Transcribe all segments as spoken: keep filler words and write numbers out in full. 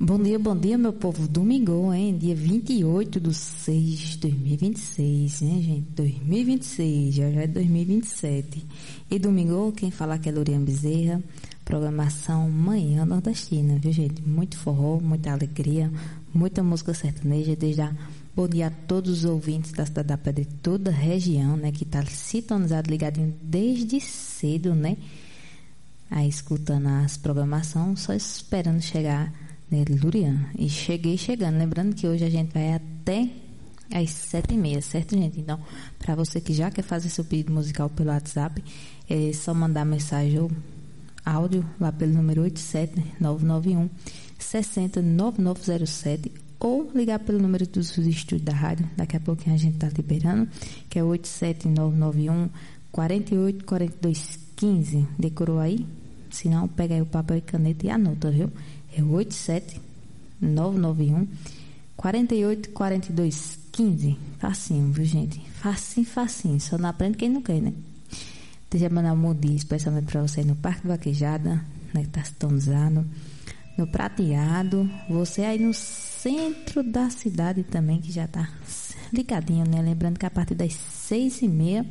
Bom dia, bom dia, meu povo. Domingo, hein? Dia vinte e oito de seis de dois mil e vinte e seis, né, gente? dois mil e vinte e seis, já já é dois mil e vinte e sete. E domingo, quem fala aqui é Lurian Bezerra, programação Manhã Nordestina, viu, gente? Muito forró, muita alegria, muita música sertaneja. Desde já, bom dia a todos os ouvintes da Cidade da Pedra e toda a região, né? Que tá sintonizado, ligadinho desde cedo, né? Aí, escutando as programações, só esperando chegar Lurian. E cheguei chegando, lembrando que hoje a gente vai até às sete e meia, certo, gente? Então, para você que já quer fazer seu pedido musical pelo WhatsApp, é só mandar mensagem ou áudio lá pelo número oito sete nove nove um seis zero nove nove zero sete ou ligar pelo número dos estúdios da rádio. Daqui a pouquinho a gente tá liberando, que é oito sete nove nove um quatro oito quatro dois um cinco. Decorou aí? Se não, pega aí o papel e caneta e anota, viu? É oito sete nove nove um quatro oito quatro dois um cinco. Facinho, viu, gente? Facinho, facinho. Só não aprende quem não quer, né? Deixa eu mandar um bom dia, especialmente para você aí no Parque Vaquejada, né, que tá sintonizado, no Prateado, você aí no centro da cidade também, que já tá ligadinho, né? Lembrando que a partir das seis e meia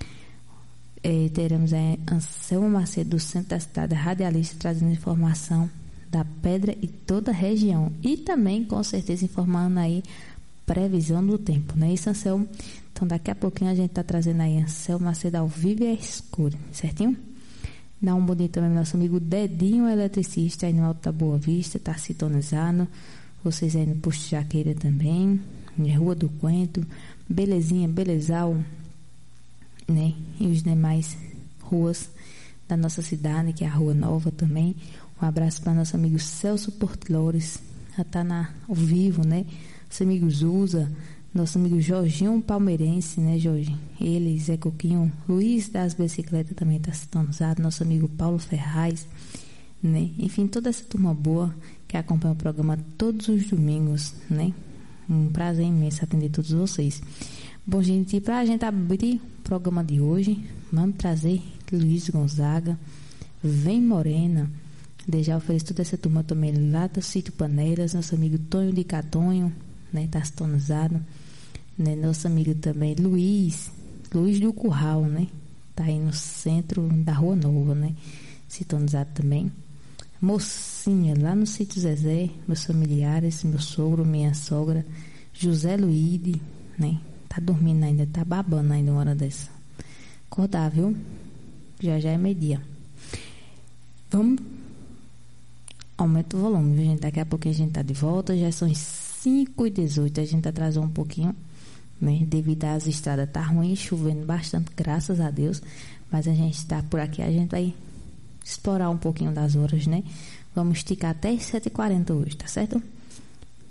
eh, teremos aí Anselmo Macedo, do centro da cidade, radialista, trazendo informação da Pedra e toda a região. E também, com certeza, informando aí previsão do tempo, não é isso, Anselmo? Então, daqui a pouquinho a gente tá trazendo aí Anselmo Macedo ao vivo e escuro, certinho? Dá um bom dia também ao nosso amigo Dedinho, eletricista, aí no Alto da Boa Vista, tá sintonizado. Vocês aí no Posto Jaqueira também, Rua do Coentro, Belezinha, Belezal, né? E os demais ruas da nossa cidade, que é a Rua Nova também. Um abraço para nosso amigo Celso Portlores, já está na, ao vivo, né? Nosso amigo Zuza, nosso amigo Jorginho Palmeirense, né, Jorge? Ele, Zé Coquinho, Luiz das Bicicletas também está sintonizado, nosso amigo Paulo Ferraz, né? Enfim, toda essa turma boa que acompanha o programa todos os domingos, né? Um prazer imenso atender todos vocês. Bom, gente, para a gente abrir o programa de hoje, vamos trazer Luiz Gonzaga, Vem Morena. Desde já ofereço toda essa turma também lá do Sítio Paneiras, nosso amigo Tonho de Catonho, né, tá sintonizado, né, nosso amigo também Luiz, Luiz do Curral, né, tá aí no centro da Rua Nova, né, sintonizado também. Mocinha, lá no Sítio Zezé, meus familiares, meu sogro, minha sogra, José Luíde, né, tá dormindo ainda, tá babando ainda uma hora dessa. Acordar, viu? Já já é meio-dia. Vamos. Aumenta o volume, viu, gente? Daqui a pouco a gente tá de volta. Já são cinco e dezoito. A gente atrasou um pouquinho, né? Devido às estradas tá ruim, chovendo bastante, graças a Deus. Mas a gente tá por aqui. A gente vai explorar um pouquinho das horas, né? Vamos esticar até as sete e quarenta hoje, tá certo?